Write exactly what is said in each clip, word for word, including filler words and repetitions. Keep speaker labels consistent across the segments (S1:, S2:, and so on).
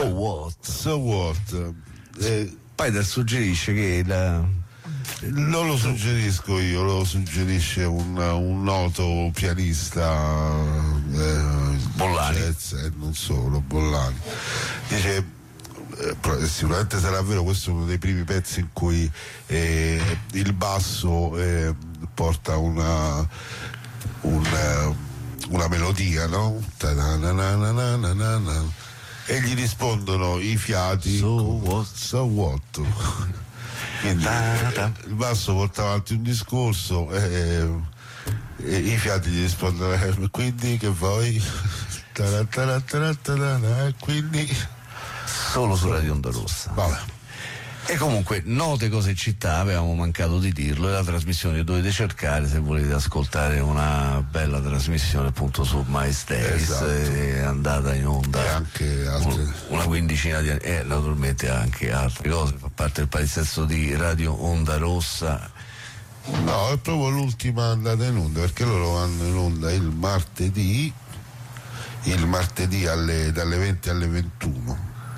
S1: What?
S2: So What. Eh,
S1: Spider suggerisce che la...
S2: non lo suggerisco io, lo suggerisce un, un noto pianista eh,
S1: Bollani,
S2: jazz, e non solo, Bollani. Dice eh, sicuramente sarà vero, questo è uno dei primi pezzi in cui eh, il basso eh, porta una una, una melodia, no? E gli rispondono i fiati.
S1: So what?
S2: So what? Quindi eh, il basso porta avanti un discorso e, e i fiati gli rispondono eh, quindi che vuoi? Quindi
S1: solo su Radio Onda Rossa.
S2: Vabbè.
S1: E comunque, note cose e città, avevamo mancato di dirlo, è la trasmissione che dovete cercare se volete ascoltare una bella trasmissione appunto su Miles Davis. Esatto. È andata in onda
S2: e anche altre...
S1: un, una quindicina di anni, e naturalmente anche altre cose, fa parte del palinsesto di Radio Onda Rossa.
S2: No, è proprio l'ultima andata in onda, perché loro vanno in onda il martedì, il martedì alle, dalle venti alle ventuno.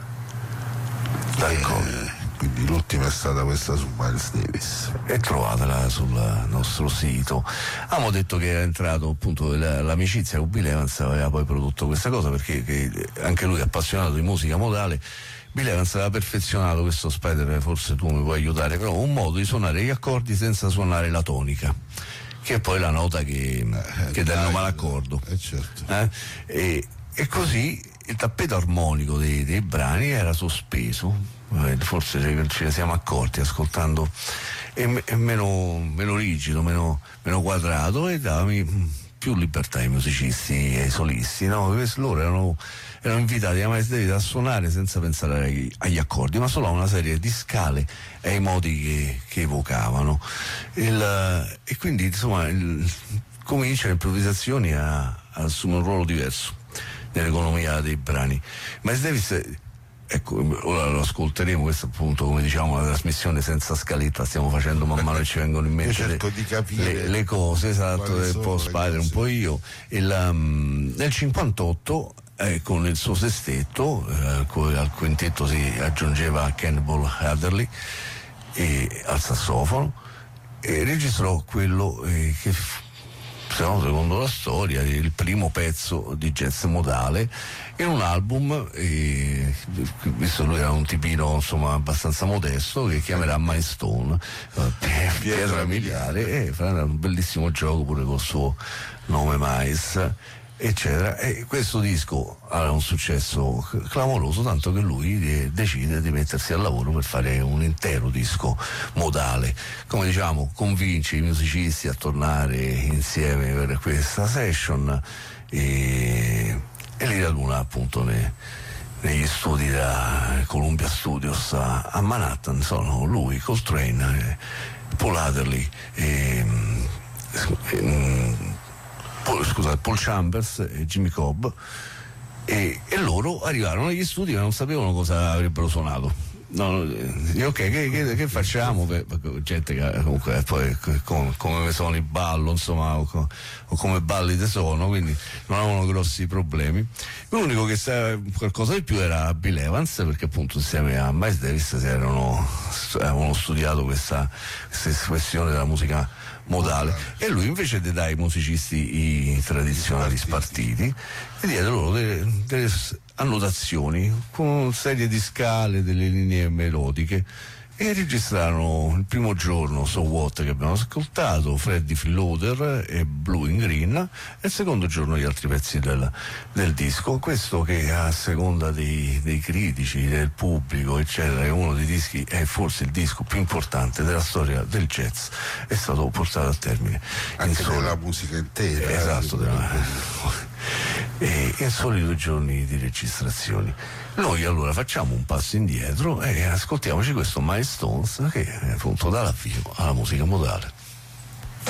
S1: D'accordo.
S2: Quindi l'ultima è stata questa su Miles Davis
S1: e trovatela sul nostro sito. Abbiamo detto che era entrato appunto la, l'amicizia con Bill Evans, aveva poi prodotto questa cosa perché che anche lui è appassionato di musica modale. Bill Evans aveva perfezionato questo Spider, forse tu mi puoi aiutare, però un modo di suonare gli accordi senza suonare la tonica, che è poi la nota che, eh, che dà il nome all'accordo.
S2: Eh, certo.
S1: eh? E, e così il tappeto armonico dei, dei brani era sospeso, forse ce ne siamo accorti ascoltando, è, è meno, meno rigido, meno, meno quadrato, e dava più libertà ai musicisti e ai solisti, no? Loro erano, erano invitati a Miles Davis a suonare senza pensare agli, agli accordi, ma solo a una serie di scale e ai modi che, che evocavano. Il, e quindi insomma il, comincia le improvvisazioni a, a assumere un ruolo diverso nell'economia dei brani. Miles Davis, ecco, ora lo ascolteremo, questo appunto, come diciamo, la trasmissione senza scaletta, stiamo facendo man mano che ci vengono in mente
S2: io cerco
S1: le,
S2: di capire
S1: le, le cose, esatto, un po' Spider, un po' io. E la, nel cinquantotto eh, con il suo sestetto eh, al quintetto si aggiungeva Cannibal Adderley e, al sassofono, e registrò quello eh, che secondo la storia il primo pezzo di jazz modale in un album, eh, visto lui era un tipino insomma abbastanza modesto, che chiamerà My Stone, eh, pietra miliare, e farà un bellissimo gioco pure col suo nome Miles, eccetera. E questo disco ha un successo clamoroso, tanto che lui de- decide di mettersi al lavoro per fare un intero disco modale. Come diciamo, convince i musicisti a tornare insieme per questa session, e, e Lira Luna appunto ne, negli studi da Columbia Studios a, a Manhattan sono lui, Coltrane, Paul Adderley e, e Paul, scusate, Paul Chambers e Jimmy Cobb, e, e loro arrivarono agli studi e non sapevano cosa avrebbero suonato. No, e ok, che, che, che facciamo? Per, per gente che comunque poi come, come sono i ballo, insomma, o, o come balli te sono, quindi non avevano grossi problemi. L'unico che sa qualcosa di più era Bill Evans, perché appunto insieme a Miles Davis si erano, avevano studiato questa, questa espressione della musica modale, e lui invece dei dai musicisti i tradizionali spartiti e diede loro delle, delle annotazioni con una serie di scale, delle linee melodiche, e registrarono il primo giorno So What, che abbiamo ascoltato, Freddy Freeloader e Blue in Green, e il secondo giorno gli altri pezzi del, del disco. Questo che a seconda dei, dei critici, del pubblico eccetera, è uno dei dischi, è forse il disco più importante della storia del jazz, è stato portato a termine
S2: anche
S1: in
S2: della musica intera,
S1: esatto,
S2: eh,
S1: della, e in soli due giorni di registrazioni. Noi allora facciamo un passo indietro e ascoltiamoci questo My Stones, che appunto dà l'avvio alla musica modale.